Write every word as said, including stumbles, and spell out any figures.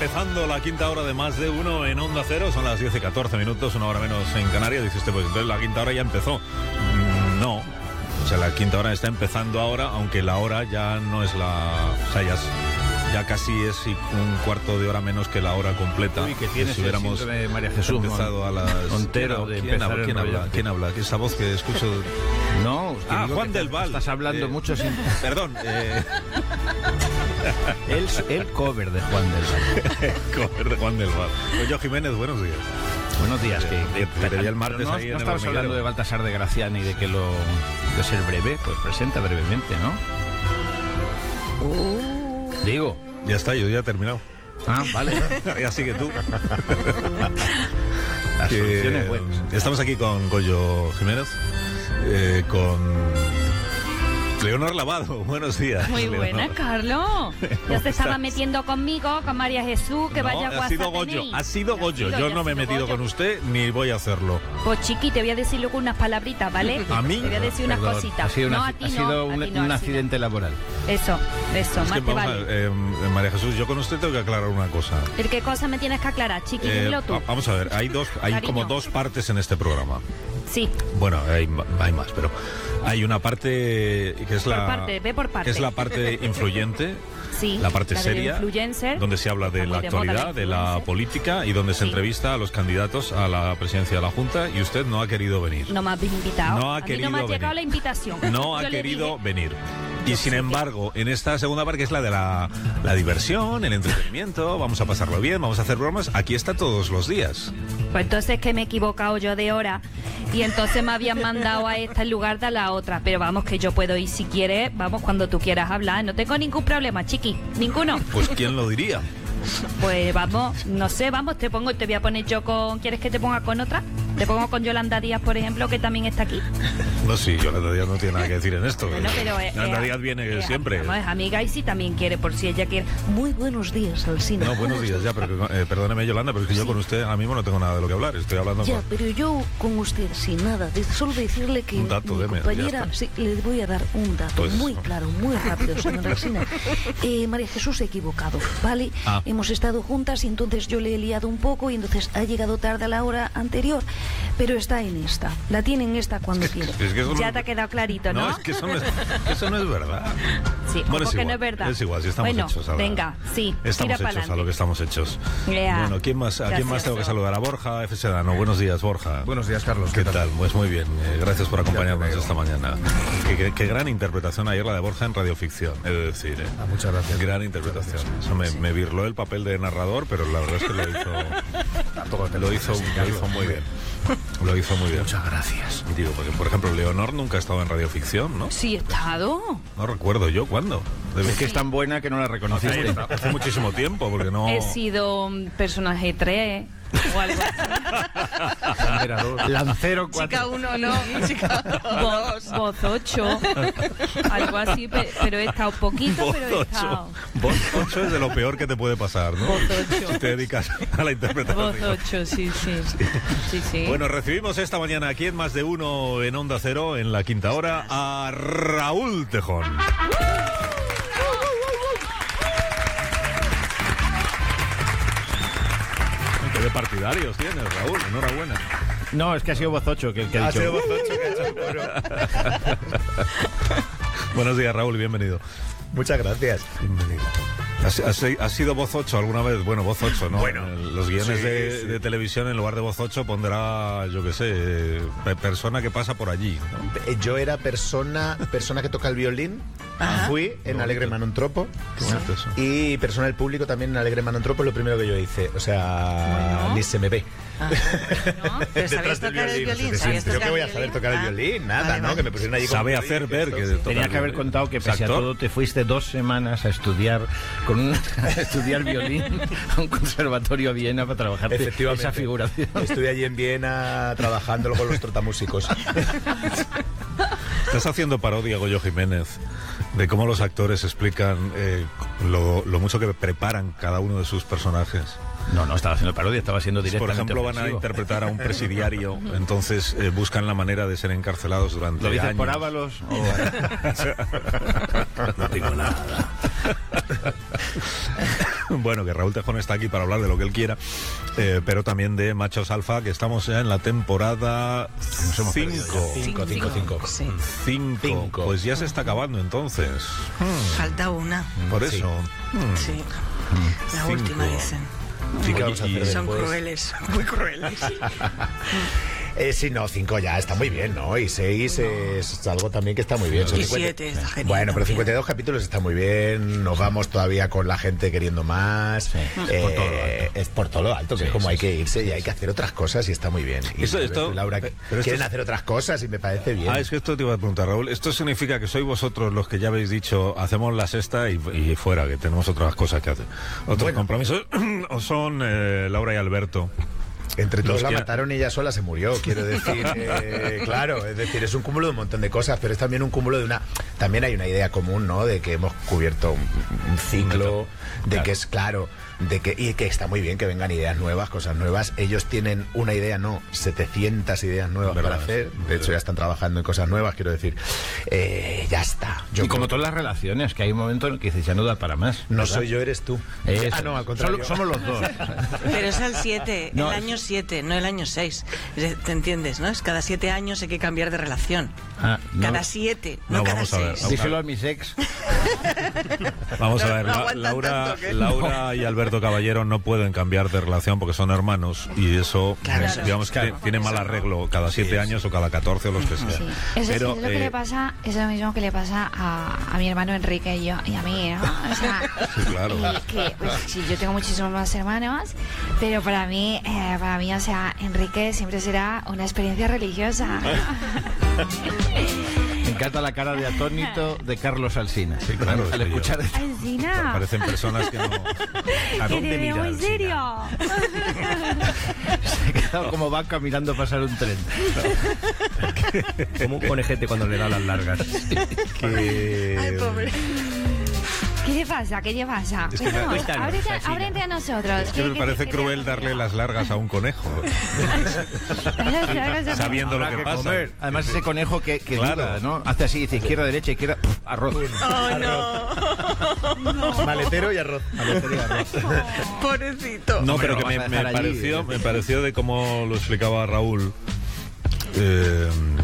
Empezando la quinta hora de Más de Uno en Onda Cero, son las diez y catorce minutos, una hora menos en Canarias. Dice usted, pues entonces la quinta hora ya empezó. Mm, no, o sea, la quinta hora está empezando ahora, aunque la hora ya no es la... O sea, ya, es, ya casi es un cuarto de hora menos que la hora completa. Uy, que tienes si hubiéramos el síndrome de María Jesús empezado a las... Montero de ¿Quién, empezar habla? el ¿Quién habla? rollo. ¿Quién habla? Esa voz que escucho... No, que Ah, digo Juan que del Val. Estás hablando Eh, mucho sin... Perdón, eh... el, el cover de Juan del Val. Cover de Juan del Val. Oye, Jiménez, buenos días. Buenos días, que, que, que te vi el martes no, ahí en no el estabas hormiguero. hablando de Baltasar de Gracia ni de que lo de ser breve, pues presenta brevemente, ¿no? Uh. Digo. Ya está, yo ya he terminado. Ah, vale. Ya sigue tú. Las Que, soluciones buenas. Estamos aquí con Goyo Jiménez, eh, con Leonor Lavado. Buenos días. Muy Leonor. buena, Carlos. Ya se estaba metiendo conmigo, con María Jesús, que No, vaya ha WhatsApp sido Goyo, tenéis. ha sido Ya Goyo. sido, Yo ya no me he sido metido Goyo. con usted ni voy a hacerlo. Pues chiqui, te voy a decirlo con unas palabritas, ¿vale? ¿A mí? Te voy a decir unas Perdón, cositas. Ha sido, no, una- a ti ha no, sido a un, ti no, un ha sido. accidente laboral. Eso, eso, Es que, más te vamos a vale. ver, eh, María Jesús, yo con usted tengo que aclarar una cosa. ¿El qué cosa me tienes que aclarar, chiqui? Eh, Dímelo tú. va- vamos a ver, hay dos, hay Cariño. como dos partes en este programa. Sí, Bueno, hay, hay más, pero hay una parte que es Por la parte, ve por parte. que es la parte influyente, sí. la parte de seria, influencer. donde se habla de Está la muy de moda actualidad, la de la influencer. política y donde se Sí. entrevista a los candidatos a la presidencia de la Junta y usted no ha querido venir. No me has invitado. No ha a mí querido no me ha venir. llegado la invitación. No ha Yo le querido dije- venir. Y Yo sin sé que- embargo, en esta segunda parte, que es la de la, la diversión, el entretenimiento, vamos a pasarlo bien, vamos a hacer bromas, aquí está todos los días. Pues entonces que me he equivocado yo de hora y entonces me habían mandado a esta en lugar de a la otra. Pero vamos, que yo puedo ir si quieres, vamos, cuando tú quieras hablar. No tengo ningún problema, chiqui, ninguno. Pues quién lo diría. Pues vamos, no sé, vamos, te pongo, te voy a poner yo con... ¿Quieres que te ponga con otra? Te pongo con Yolanda Díaz, por ejemplo, que también está aquí. No, sí, Yolanda Díaz no tiene nada que decir en esto. Bueno, pero eh, Yolanda eh, Díaz viene eh, siempre. vamos, es amiga y si también quiere, por si ella quiere. Muy buenos días, Alsina. No, buenos días ya, pero eh, perdóneme, Yolanda, pero es que yo con usted ahora mismo no tengo nada de lo que hablar. Estoy hablando Ya, con... pero yo con usted, sin nada, de- solo decirle que Un dato, mi deme, ya compañera, está. sí, le voy a dar un dato Pues- muy claro, muy rápido, señora Alsina. Eh, María Jesús se ha equivocado, ¿vale? Ah. Hemos estado juntas y entonces yo le he liado un poco y entonces ha llegado tarde a la hora anterior, pero está en esta, la tiene en esta cuando quiere. Es que eso Ya no- te ha quedado clarito, ¿no? No, es que eso no es, eso no es verdad. Sí, Bueno, ¿cómo es que igual, no es verdad? es igual, si estamos Bueno, hechos a la- venga, sí, Estamos tira hechos pa'lante. a lo que estamos hechos. Ya. Bueno, ¿quién más, ¿a quién Gracias, más tengo que Leo. saludar? A Borja F. Sedano. Buenos días, Borja. Buenos días, Carlos. ¿Qué tal? Pues muy bien, eh, gracias por acompañarnos Ya te esta mañana. Qué, qué- qué gran interpretación ayer la de Borja en Radioficción, he de decir. ¿eh? Ah, muchas gracias. Gran interpretación. Eso me, me birló el papel de narrador, pero la verdad es que lo hizo, lo hizo, lo hizo muy bien. Lo hizo muy bien. Muchas gracias. Digo, porque por ejemplo, Leonor nunca ha estado en Radioficción, ¿no? Sí, he estado. No recuerdo yo cuándo. Debe Es que es tan buena que no la Ahí reconociste. está, hace muchísimo tiempo, porque no... He sido un personaje tres o algo así. Emperador. Lancero cuatro. Chica uno no, chica Voz, voz ocho, algo así, pe- pero he estado poquito, Voz pero he ocho. estado. Voz ocho es de lo peor que te puede pasar, ¿no? Voz ocho. Si te dedicas a la interpretación. Voz ocho, sí, sí. Sí, sí. Bueno, recibimos esta mañana aquí en Más de Uno en Onda Cero, en la quinta hora, a Raúl Tejón. Qué de partidarios tienes, Raúl, enhorabuena. No, es que ha sido voz ocho que el que ha dicho. Buenos días, Raúl, y bienvenido. Muchas gracias. Bienvenido. ¿Has, has- has sido voz ocho alguna vez? Bueno, voz ocho, ¿no? Bueno, En los guiones sí, de, sí. de televisión, en lugar de voz ocho, pondrá, yo qué sé, pe- persona que pasa por allí, ¿no? Eh, Yo era persona persona que toca el violín. Fui en Alegre Manontropo. Qué bonito eso. Y persona del público también en Alegre Manontropo es lo primero que yo hice. O sea, Bueno. ni se me ve. ¿No? Pero Detrás ¿sabías del tocar el violín? Sí, ¿Sabías ¿Yo tocar qué voy a el saber violín? tocar el Ah. violín? Nada, Vale, ¿no? vale. Que me pusieron allí con Sabe un hacer violín, ver que esto, sí. toca Tenía el que haber violín. contado que ¿Es pese a actor? todo te fuiste dos semanas a estudiar con un, a estudiar violín a un conservatorio a Viena para trabajar Efectivamente. esa figuración. Estuve allí en Viena trabajándolo con los trotamúsicos. Estás haciendo parodia, Goyo Jiménez, de cómo los actores explican eh, lo, lo mucho que preparan cada uno de sus personajes. No, no estaba haciendo parodia, estaba siendo Por directamente ejemplo, van a ofensivo. interpretar a un presidiario, entonces eh, buscan la manera de ser encarcelados durante ¿Lo dices años. por Ábalos? O... No digo nada. Bueno, que Raúl Tejón está aquí para hablar de lo que él quiera, eh, pero también de Machos Alfa, que estamos ya en la temporada cinco. Cinco, cinco, cinco. Sí. Cinco. Cinco. Pues ya se está acabando entonces. Falta una. Por eso. Hmm. Sí. La Cinco. última, dicen. ¿Y qué vamos a hacer Son después? crueles, muy crueles. Eh, sí, no, cinco ya está muy bien, ¿no? Y seis es algo también que está muy bien. Son Y cincuenta siete está genial. Bueno, pero también. cincuenta y dos capítulos está muy bien. Nos vamos todavía con la gente queriendo más. Sí, Eh, por todo lo alto. es por todo lo alto, que Sí, es como sí, hay que sí, irse sí, y hay sí. que hacer otras cosas y está muy bien. Y Eso- Alberto esto- y Laura pero esto quieren es- hacer otras cosas y me parece bien. Ah, es que esto te iba a preguntar, Raúl. ¿Esto significa que sois vosotros los que ya habéis dicho, hacemos la sexta y, y fuera, que tenemos otras cosas que hacer? ¿Otros Bueno. compromisos? ¿O son eh, Laura y Alberto? Entre todos Los la que- mataron y ella sola se murió, quiero decir. eh, claro, es decir, es un cúmulo de un montón de cosas, pero es también un cúmulo de una... También hay una idea común, ¿no? De que hemos cubierto un, un ciclo, de Claro. que es claro, de que y que está muy bien que vengan ideas nuevas, cosas nuevas. Ellos tienen una idea, no, setecientas ideas nuevas Verdad, para hacer. De hecho, ya están trabajando en cosas nuevas, quiero decir. Eh, ya está. Yo y como creo- todas las relaciones, que hay un momento en el que dices, ya no da para más. no ¿verdad? soy yo, eres tú. Eso. Ah, no, al contrario. Solo- somos los dos. Pero es el siete, No, el es- año siete, no el año seis. ¿Te entiendes, no? Es cada siete años hay que cambiar de relación. Ah, no. Cada siete, no, No, cada vamos a ver, seis. vamos Díselo a mis ex. Vamos a No- ver, no La- aguantan Laura, tanto que- Laura y Alberto Caballero no pueden cambiar de relación porque son hermanos y eso, Claro, pues, digamos que claro. tiene mal arreglo cada siete años o cada catorce o los que sea. Sí. Eso Pero, es lo que eh, le pasa, es lo mismo que le pasa a, a mi hermano Enrique y yo y a mí, ¿no? O sea, Sí, claro. y que pues, sí, yo tengo muchísimos más hermanos, pero para mí, eh, para mí, o sea, Enrique siempre será una experiencia religiosa. Me encanta la cara de atónito de Carlos Alsina. Sí, claro, Al es que yo- escuchar esto. Alcina, Parecen personas que no... ¿A que dónde te veo mira muy Alsina? serio. Se ha quedado como vaca mirando pasar un tren. Como un conejete cuando le da las largas. Que... Ay, pobre. ¿Qué le pasa? ¿Qué le pasa? Es que me- Vamos, Cuéntanos, ábrete, Alsina. ábrete a nosotros. Es que me parece cruel darle las largas a un conejo, sabiendo lo Habrá que que pasa. comer. Además, ese conejo que, que Claro. duda, ¿no? Hace así, dice izquierda, derecha, izquierda, puf, arroz. Oh, no. Maletero y arroz. Pobrecito. No, Hombre, pero que lo me, vas a me dejar allí, pareció, ¿eh? me pareció de cómo lo explicaba Raúl. eh,